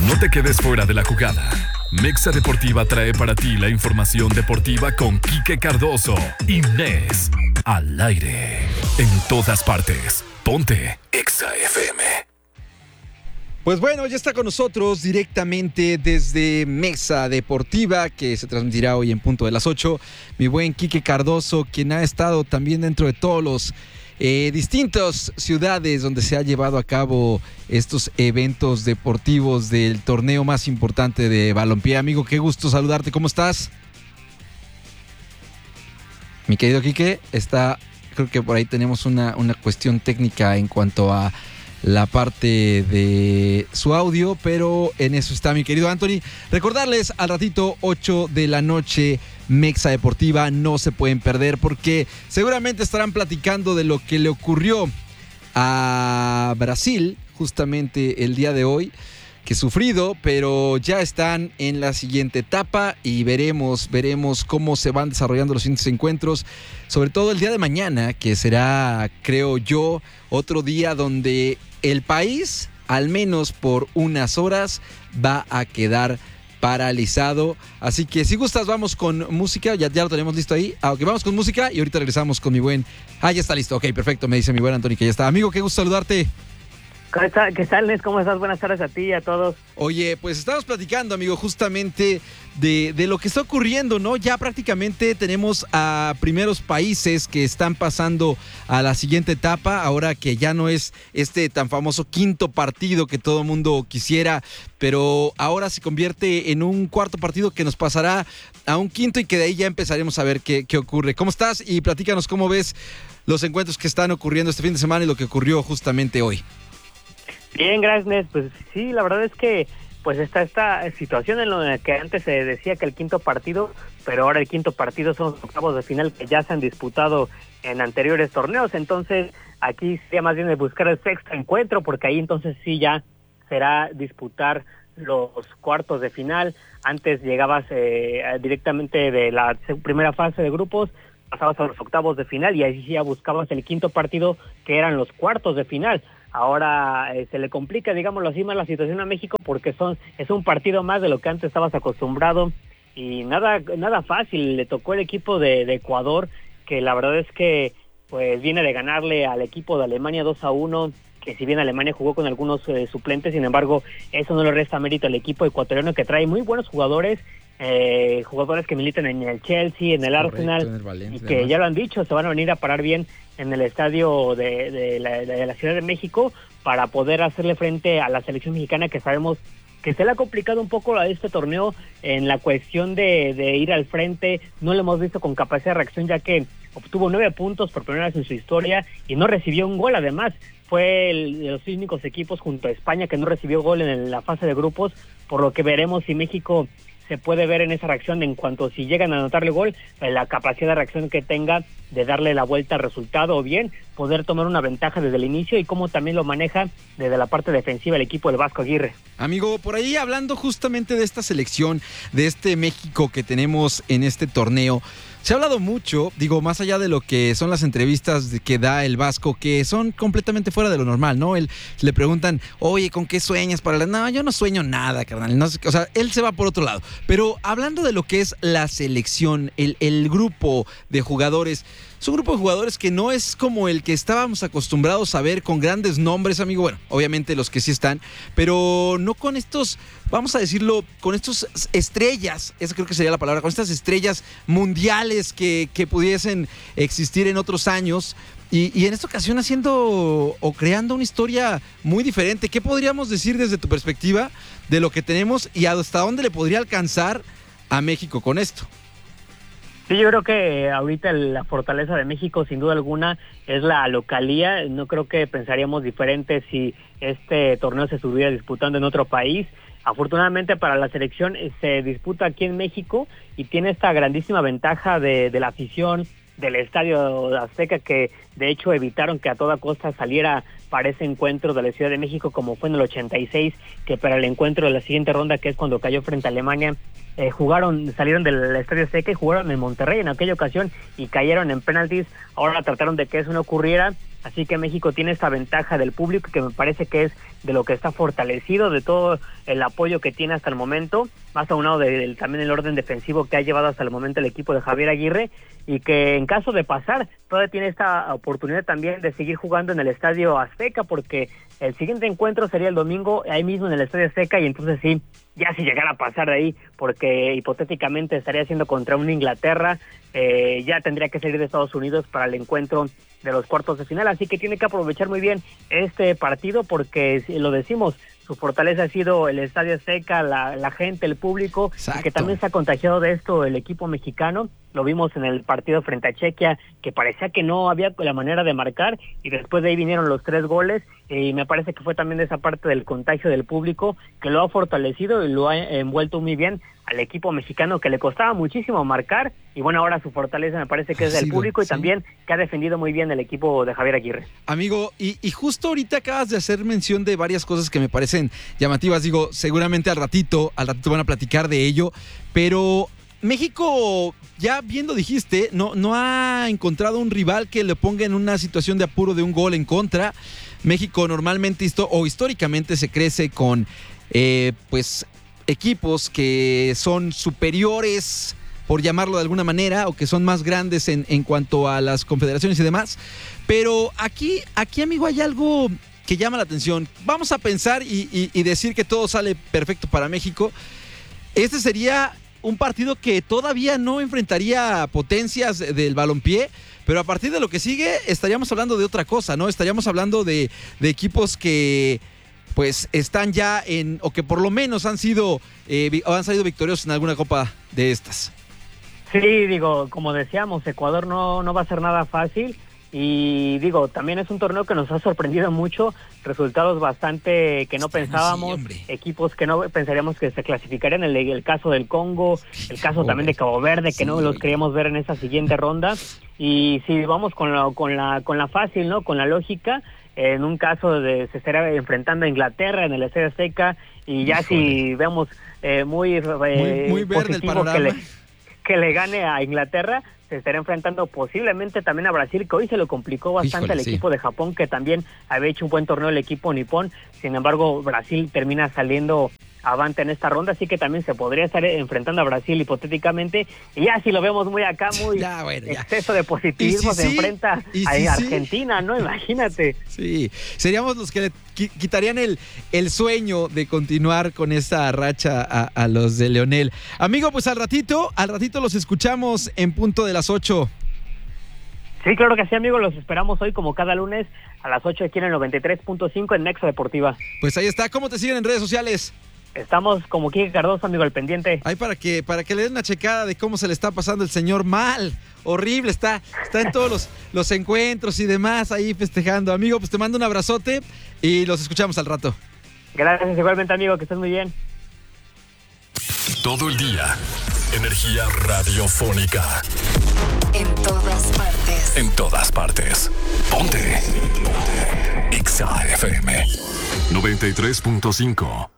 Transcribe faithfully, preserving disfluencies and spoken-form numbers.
No te quedes fuera de la jugada. Mexa Deportiva trae para ti la información deportiva con Quique Cardoso y Nes al aire. En todas partes. Ponte Exa F M. Pues bueno, ya está con nosotros directamente desde Mexa Deportiva, que se transmitirá hoy en punto de las ocho, mi buen Quique Cardoso, quien ha estado también dentro de todos los eh, distintas ciudades donde se ha llevado a cabo estos eventos deportivos del torneo más importante de balompié. Amigo, qué gusto saludarte, ¿cómo estás? Mi querido Quique, está, creo que por ahí tenemos una, una cuestión técnica en cuanto a la parte de su audio, pero en eso está mi querido Anthony. Recordarles al ratito, ocho de la noche, Mexa Deportiva, no se pueden perder porque seguramente estarán platicando de lo que le ocurrió a Brasil justamente el día de hoy. Que sufrido, pero ya están en la siguiente etapa y veremos, veremos cómo se van desarrollando los siguientes encuentros, sobre todo el día de mañana, que será, creo yo, otro día donde el país, al menos por unas horas, va a quedar paralizado. Así que si gustas, vamos con música, ya, ya lo tenemos listo ahí. Ah, ok, vamos con música y ahorita regresamos con mi buen... Ah, ya está listo, ok, perfecto, me dice mi buen Anthony que ya está. Amigo, qué gusto saludarte. ¿Qué tal, Nes? ¿Cómo estás? Buenas tardes a ti y a todos. Oye, pues estamos platicando, amigo, justamente de, de lo que está ocurriendo, ¿no? Ya prácticamente tenemos a primeros países que están pasando a la siguiente etapa, ahora que ya no es este tan famoso quinto partido que todo mundo quisiera, pero ahora se convierte en un cuarto partido que nos pasará a un quinto y que de ahí ya empezaremos a ver qué, qué ocurre. ¿Cómo estás? Y platícanos cómo ves los encuentros que están ocurriendo este fin de semana y lo que ocurrió justamente hoy. Bien, gracias, Nes. Pues sí, la verdad es que pues está esta situación en la que antes se decía que el quinto partido, pero ahora el quinto partido son los octavos de final que ya se han disputado en anteriores torneos. Entonces aquí sería más bien de buscar el sexto encuentro, porque ahí entonces sí ya será disputar los cuartos de final. Antes llegabas eh, directamente de la primera fase de grupos, pasabas a los octavos de final y ahí sí ya buscabas el quinto partido, que eran los cuartos de final. Ahora eh, se le complica, digámoslo así, más la situación a México porque son es un partido más de lo que antes estabas acostumbrado y nada nada fácil. Le tocó el equipo de, de Ecuador, que la verdad es que pues viene de ganarle al equipo de Alemania dos a uno, que si bien Alemania jugó con algunos eh, suplentes, sin embargo eso no le resta mérito al equipo ecuatoriano, que trae muy buenos jugadores, eh, jugadores que militan en el Chelsea, en el Correcto, Arsenal, en el Valencia, y que además ya lo han dicho, se van a venir a parar bien en el estadio de, de, la, de la Ciudad de México para poder hacerle frente a la selección mexicana, que sabemos que se le ha complicado un poco a este torneo en la cuestión de, de ir al frente. No lo hemos visto con capacidad de reacción, ya que obtuvo nueve puntos por primera vez en su historia y no recibió un gol. Además, fue el de los únicos equipos junto a España que no recibió gol en la fase de grupos, por lo que veremos si México se puede ver en esa reacción en cuanto si llegan a anotarle gol, la capacidad de reacción que tenga de darle la vuelta al resultado o bien poder tomar una ventaja desde el inicio, y cómo también lo maneja desde la parte defensiva el equipo del Vasco Aguirre. Amigo, por ahí hablando justamente de esta selección, de este México que tenemos en este torneo, se ha hablado mucho, digo, más allá de lo que son las entrevistas que da el Vasco, que son completamente fuera de lo normal, ¿no? Él le preguntan, oye, ¿con qué sueñas para la...? No, yo no sueño nada, carnal. No sé, o sea, él se va por otro lado. Pero hablando de lo que es la selección, el, el grupo de jugadores, es un grupo de jugadores que no es como el que estábamos acostumbrados a ver, con grandes nombres, amigo. Bueno, obviamente los que sí están, pero no con estos, vamos a decirlo, con estos estrellas, esa creo que sería la palabra, con estas estrellas mundiales que, que pudiesen existir en otros años. Y, y en esta ocasión haciendo o creando una historia muy diferente. ¿Qué podríamos decir desde tu perspectiva de lo que tenemos y hasta dónde le podría alcanzar a México con esto? Sí, yo creo que ahorita la fortaleza de México, sin duda alguna, es la localía. No creo que pensaríamos diferente si este torneo se estuviera disputando en otro país. Afortunadamente para la selección se disputa aquí en México y tiene esta grandísima ventaja de, de la afición del Estadio Azteca, que de hecho evitaron que a toda costa saliera para ese encuentro de la Ciudad de México, como fue en el ochenta y seis, que para el encuentro de la siguiente ronda, que es cuando cayó frente a Alemania, eh, jugaron, salieron del Estadio Azteca y jugaron en Monterrey en aquella ocasión y cayeron en penaltis. Ahora trataron de que eso no ocurriera. así que México tiene esta ventaja del público que me parece que es de lo que está fortalecido, de todo el apoyo que tiene hasta el momento, más aunado de, de, también el orden defensivo que ha llevado hasta el momento el equipo de Javier Aguirre, y que en caso de pasar, todavía tiene esta oportunidad también de seguir jugando en el Estadio Azteca, porque el siguiente encuentro sería el domingo, ahí mismo en el Estadio Azteca, y entonces sí, ya si llegara a pasar de ahí, porque hipotéticamente estaría haciendo contra una Inglaterra, eh, ya tendría que salir de Estados Unidos para el encuentro de los cuartos de final, así que tiene que aprovechar muy bien este partido, porque lo decimos, su fortaleza ha sido el Estadio Azteca, la, la gente, el público, y que también se ha contagiado de esto el equipo mexicano. Lo vimos en el partido frente a Chequia, que parecía que no había la manera de marcar, y después de ahí vinieron los tres goles, y me parece que fue también de esa parte del contagio del público, que lo ha fortalecido y lo ha envuelto muy bien al equipo mexicano, que le costaba muchísimo marcar, y bueno, ahora su fortaleza me parece que es del público, y sí, también que ha defendido muy bien el equipo de Javier Aguirre. Amigo, y, y justo ahorita acabas de hacer mención de varias cosas que me parecen llamativas, digo, seguramente al ratito, al ratito van a platicar de ello, pero México, ya bien lo dijiste, no, no ha encontrado un rival que le ponga en una situación de apuro de un gol en contra. México normalmente histo- o históricamente se crece con eh, pues equipos que son superiores, por llamarlo de alguna manera, o que son más grandes en, en cuanto a las confederaciones y demás. Pero aquí, aquí, amigo, hay algo que llama la atención. Vamos a pensar y, y, y decir que todo sale perfecto para México. Este sería un partido que todavía no enfrentaría potencias del balompié, pero a partir de lo que sigue estaríamos hablando de otra cosa, ¿no? Estaríamos hablando de, de equipos que pues están ya en, o que por lo menos han sido, eh, han salido victoriosos en alguna copa de estas. Sí, digo, como decíamos, Ecuador no, no va a ser nada fácil. Y digo, también es un torneo que nos ha sorprendido mucho, resultados bastante que no pensábamos, sí, equipos que no pensaríamos que se clasificarían, el, el caso del Congo, el caso Joder. también de Cabo Verde, que sí, no los queríamos ver en esa siguiente ronda. Y si vamos con la, con la, con la fácil, ¿no? Con la lógica, en un caso de se estará enfrentando a Inglaterra en el Estadio Azteca, y ya Híjole. si vemos eh, muy, eh, muy, muy verde el panorama, que le, que le gane a Inglaterra, se estará enfrentando posiblemente también a Brasil, que hoy se lo complicó bastante al equipo sí. de Japón, que también había hecho un buen torneo el equipo nipón. Sin embargo, Brasil termina saliendo avante en esta ronda, así que también se podría estar enfrentando a Brasil hipotéticamente, y ya si lo vemos muy acá, muy ya, bueno, ya. exceso de positivismo, si se sí, enfrenta a si Argentina, sí. ¿no? Imagínate. Sí, seríamos los que le quitarían el, el sueño de continuar con esta racha a, a los de Leonel. Amigo, pues al ratito, al ratito los escuchamos en punto de las ocho. Sí, claro que sí, amigo, los esperamos hoy como cada lunes a las ocho aquí en el noventa y tres punto cinco en Nexa Deportiva. Pues ahí está, ¿cómo te siguen en redes sociales? Estamos como Quique Cardoso, amigo, al pendiente. Ahí para que para que le den una checada de cómo se le está pasando el señor mal. Horrible, está, está en todos los, los encuentros y demás ahí festejando. Amigo, pues te mando un abrazote y los escuchamos al rato. Gracias, igualmente, amigo, que estés muy bien. Todo el día, energía radiofónica. En todas partes. En todas partes. Ponte. Ponte. Exa F M noventa y tres punto cinco.